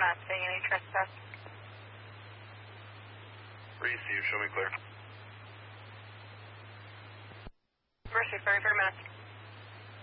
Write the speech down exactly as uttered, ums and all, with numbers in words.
Not seeing any trespass. Receive, show me clear. Mercy, Ferry, Fairmount.